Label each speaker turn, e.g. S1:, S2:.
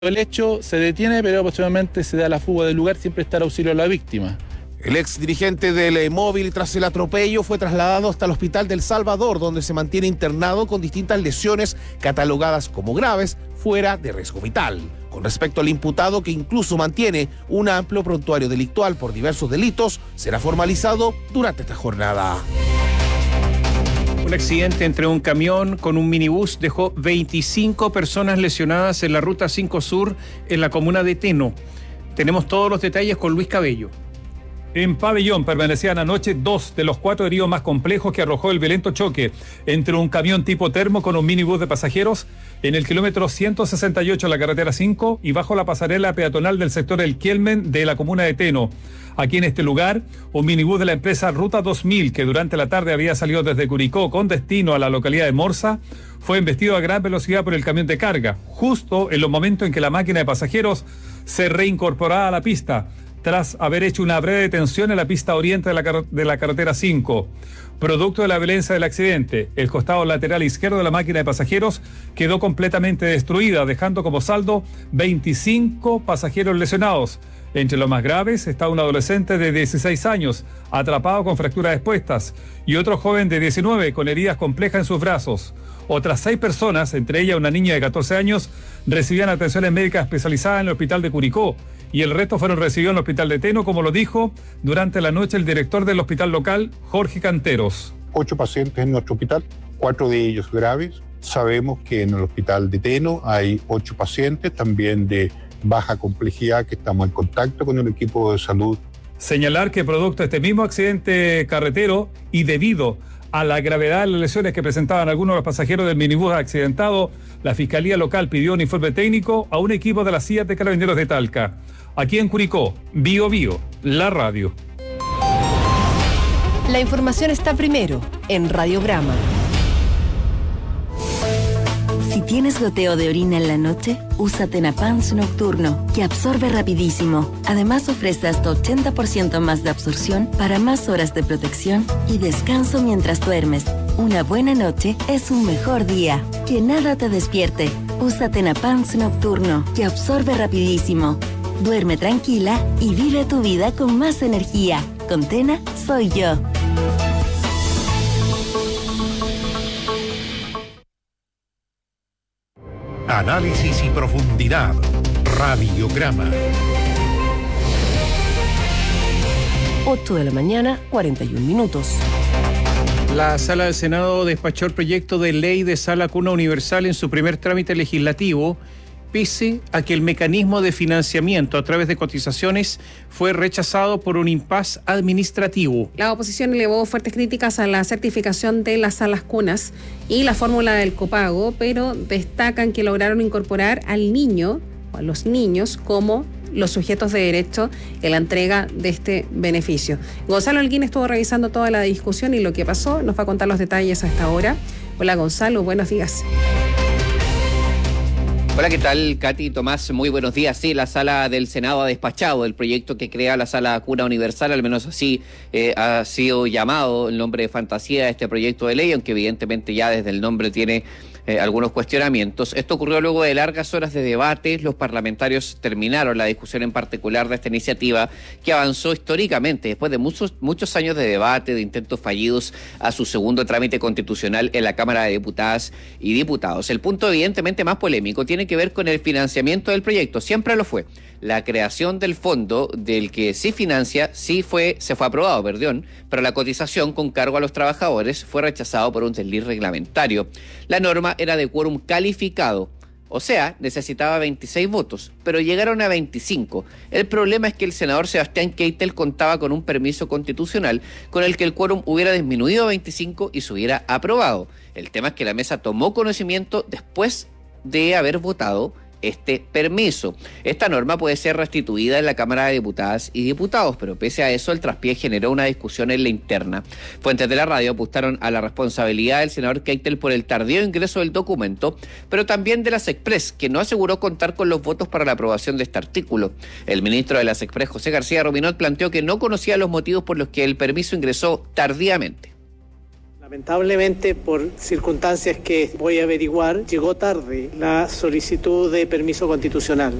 S1: el hecho, se detiene, pero posteriormente se da la fuga del lugar, siempre está el auxilio a la víctima.
S2: El ex dirigente del móvil tras el atropello fue trasladado hasta el hospital del Salvador, donde se mantiene internado con distintas lesiones catalogadas como graves, fuera de riesgo vital. Con respecto al imputado, que incluso mantiene un amplio prontuario delictual por diversos delitos, será formalizado durante esta jornada.
S3: Un accidente entre un camión con un minibús dejó 25 personas lesionadas en la Ruta 5 Sur en la comuna de Teno. Tenemos todos los detalles con Luis Cabello.
S4: En Pabellón permanecían anoche 2 de los 4 heridos más complejos que arrojó el violento choque entre un camión tipo termo con un minibús de pasajeros en el kilómetro 168 de la carretera 5 y bajo la pasarela peatonal del sector El Kielmen de la comuna de Teno. Aquí en este lugar, un minibús de la empresa Ruta 2000, que durante la tarde había salido desde Curicó con destino a la localidad de Morsa, fue embestido a gran velocidad por el camión de carga, justo en los momentos en que la máquina de pasajeros se reincorporaba a la pista, tras haber hecho una breve detención en la pista oriente de la carretera 5. Producto de la violencia del accidente, el costado lateral izquierdo de la máquina de pasajeros quedó completamente destruida, dejando como saldo 25 pasajeros lesionados. Entre los más graves está un adolescente de 16 años, atrapado con fracturas expuestas, y otro joven de 19 con heridas complejas en sus brazos. Otras 6 personas, entre ellas una niña de 14 años, recibían atenciones médicas especializadas en el hospital de Curicó, y el resto fueron recibidos en el hospital de Teno, como lo dijo durante la noche el director del hospital local, Jorge Canteros.
S5: 8 pacientes en nuestro hospital, 4 de ellos graves. Sabemos que en el hospital de Teno hay 8 pacientes también de baja complejidad, que estamos en contacto con el equipo de salud.
S4: Señalar que producto de este mismo accidente carretero y debido a la gravedad de las lesiones que presentaban algunos de los pasajeros del minibús accidentado, la Fiscalía Local pidió un informe técnico a un equipo de la CIA de Carabineros de Talca. Aquí en Curicó, Bio Bio, la radio.
S6: La información está primero en Radiograma.
S7: Si tienes goteo de orina en la noche, usa Tenapans Nocturno, que absorbe rapidísimo. Además ofrece hasta 80% más de absorción para más horas de protección y descanso mientras duermes. Una buena noche es un mejor día. Que nada te despierte. Usa Tenapans Nocturno, que absorbe rapidísimo. Duerme tranquila y vive tu vida con más energía. Con Tena, soy yo.
S8: Análisis y profundidad. Radiograma.
S6: 8 de la mañana, 41 minutos.
S3: La Sala del Senado despachó el proyecto de ley de Sala Cuna Universal en su primer trámite legislativo, pese a que el mecanismo de financiamiento a través de cotizaciones fue rechazado por un impasse administrativo.
S9: La oposición elevó fuertes críticas a la certificación de las salas cunas y la fórmula del copago, pero destacan que lograron incorporar al niño o a los niños como los sujetos de derecho en la entrega de este beneficio. Gonzalo Holguín estuvo revisando toda la discusión y lo que pasó, nos va a contar los detalles a esta hora. Hola Gonzalo, buenos días.
S10: Hola, ¿qué tal, Katy y Tomás? Muy buenos días. Sí, la Sala del Senado ha despachado el proyecto que crea la Sala Cuna Universal, al menos así ha sido llamado el nombre de fantasía de este proyecto de ley, aunque evidentemente ya desde el nombre tiene algunos cuestionamientos. Esto ocurrió luego de largas horas de debate. Los parlamentarios terminaron la discusión en particular de esta iniciativa, que avanzó históricamente después de muchos años de debate, de intentos fallidos, a su segundo trámite constitucional en la Cámara de Diputadas y Diputados. El punto evidentemente más polémico tiene que ver con el financiamiento del proyecto. Siempre lo fue. La creación del fondo del que sí financia, se fue aprobado, pero la cotización con cargo a los trabajadores fue rechazado por un desliz reglamentario. La norma era de quórum calificado, o sea, necesitaba 26 votos, pero llegaron a 25. El problema es que el senador Sebastián Keitel contaba con un permiso constitucional con el que el quórum hubiera disminuido a 25 y se hubiera aprobado. El tema es que la mesa tomó conocimiento después de haber votado este permiso. Esta norma puede ser restituida en la Cámara de Diputadas y Diputados, pero pese a eso el traspié generó una discusión en la interna. Fuentes de la radio apuntaron a la responsabilidad del senador Keitel por el tardío ingreso del documento, pero también de la SECPRES, que no aseguró contar con los votos para la aprobación de este artículo. El ministro de la SECPRES, José García Ruminot, planteó que no conocía los motivos por los que el permiso ingresó tardíamente.
S11: La Lamentablemente, por circunstancias que voy a averiguar, llegó tarde la solicitud de permiso constitucional.